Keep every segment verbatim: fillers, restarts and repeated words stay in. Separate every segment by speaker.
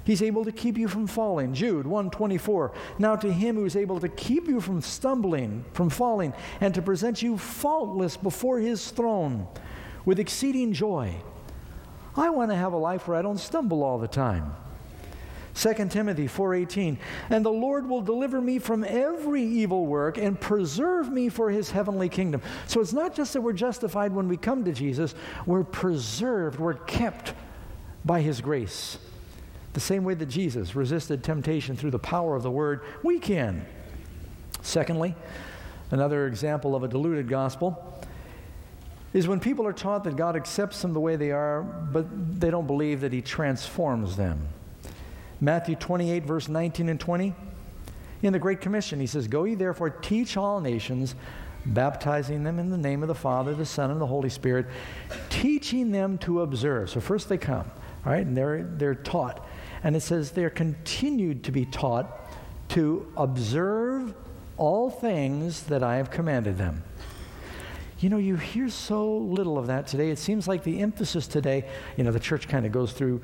Speaker 1: He's able to keep you from falling. Jude one twenty-four. Now to him who is able to keep you from stumbling, from falling, and to present you faultless before his throne with exceeding joy. I want to have a life where I don't stumble all the time. Second Timothy four eighteen. And the Lord will deliver me from every evil work and preserve me for his heavenly kingdom. So it's not just that we're justified when we come to Jesus. We're preserved. We're kept by his grace. The same way that Jesus resisted temptation through the power of the word, we can. Secondly, another example of a diluted gospel is when people are taught that God accepts them the way they are, but they don't believe that he transforms them. Matthew twenty-eight, verse nineteen and twenty. In the Great Commission, he says, Go ye therefore teach all nations, baptizing them in the name of the Father, the Son, and the Holy Spirit, teaching them to observe. So first they come, all right, and they're, they're taught. And it says they're continued to be taught to observe all things that I have commanded them. You know, you hear so little of that today. It seems like the emphasis today, you know, the church kind of goes through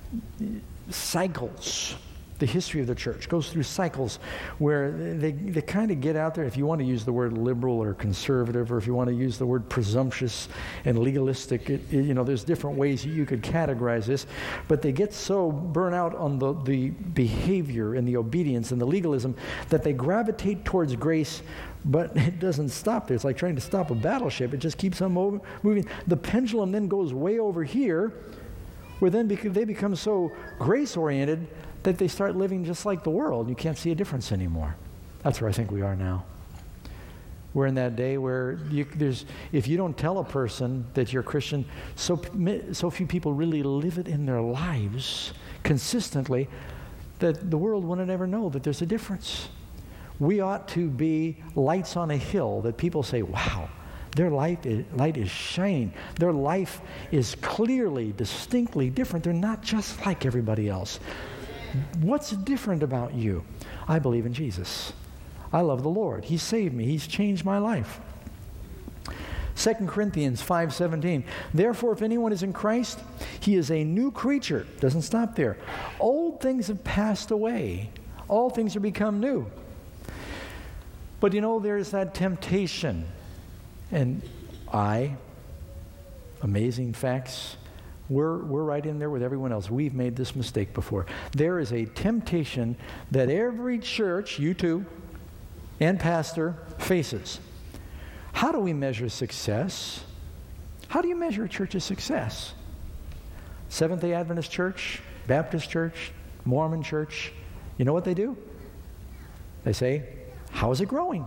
Speaker 1: cycles. The history of the church goes through cycles where they, they kind of get out there, if you want to use the word liberal or conservative, or if you want to use the word presumptuous and legalistic, it, it, you know, there's different ways you could categorize this, but they get so burnt out on the, the behavior and the obedience and the legalism that they gravitate towards grace, but it doesn't stop there. It's like trying to stop a battleship. It just keeps on mo- moving. The pendulum then goes way over here, where then bec- they become so grace-oriented that they start living just like the world. You can't see a difference anymore. That's where I think we are now. We're in that day where you, there's, if you don't tell a person that you're Christian, so, so few people really live it in their lives consistently that the world wouldn't ever know that there's a difference. We ought to be lights on a hill that people say, wow, their light is, light is shining. Their life is clearly, distinctly different. They're not just like everybody else. What's different about you? I believe in Jesus. I love the Lord. He saved me. He's changed my life. Second Corinthians five seventeen. Therefore, if anyone is in Christ, he is a new creature. Doesn't stop there. Old things have passed away. All things are become new. But you know, there's that temptation. And I, amazing facts, We're, we're right in there with everyone else. We've made this mistake before. There is a temptation that every church, you too, and pastor, faces. How do we measure success? How do you measure a church's success? Seventh-day Adventist church, Baptist church, Mormon church, you know what they do? They say, how is it growing?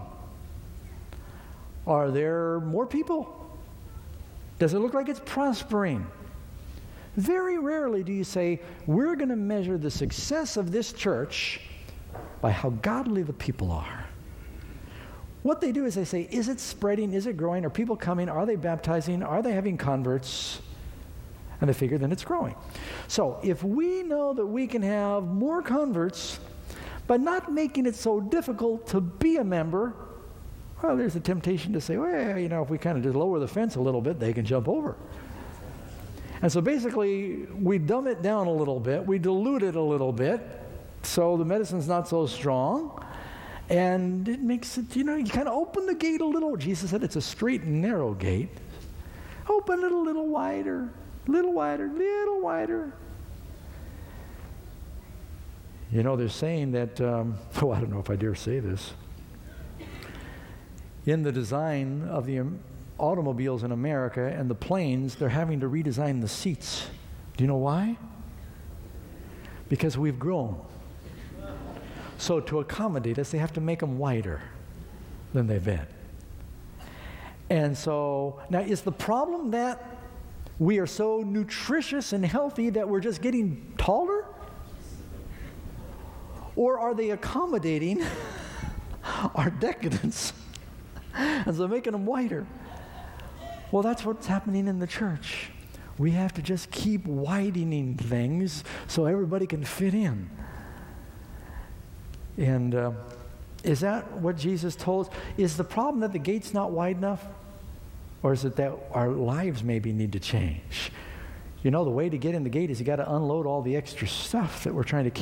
Speaker 1: Are there more people? Does it look like it's prospering? Very rarely do you say, we're going to measure the success of this church by how godly the people are. What they do is they say, is it spreading? Is it growing? Are people coming? Are they baptizing? Are they having converts? And they figure then it's growing. So if we know that we can have more converts, but not making it so difficult to be a member, well, there's a temptation to say, well, you know, if we kind of just lower the fence a little bit, they can jump over. And so basically, we dumb it down a little bit, we dilute it a little bit, so the medicine's not so strong, and it makes it, you know, you kind of open the gate a little. Jesus said it's a straight and narrow gate. Open it a little wider, little wider, little wider. You know, they're saying that, um, oh, I don't know if I dare say this. In the design of the um, automobiles in America and the planes, they're having to redesign the seats. Do you know why? Because we've grown. So to accommodate us, they have to make them wider than they've been. And so, now is the problem that we are so nutritious and healthy that we're just getting taller? Or are they accommodating our decadence? And so making them wider. Well, that's what's happening in the church. We have to just keep widening things so everybody can fit in. And uh, is that what Jesus told us? Is the problem that the gate's not wide enough? Or is it that our lives maybe need to change? You know, the way to get in the gate is you got to unload all the extra stuff that we're trying to